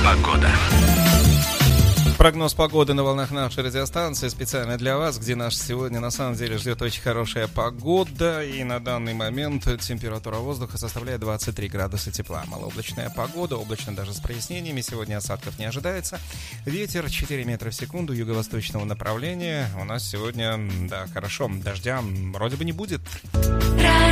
Погода. Прогноз погоды на волнах нашей радиостанции специально для вас, где нас сегодня на самом деле ждет очень хорошая погода. И на данный момент температура воздуха составляет 23 градуса тепла. Малооблачная погода, облачно даже с прояснениями. Сегодня осадков не ожидается. Ветер 4 метра в секунду юго-восточного направления. У нас сегодня, да, хорошо, дождя вроде бы не будет.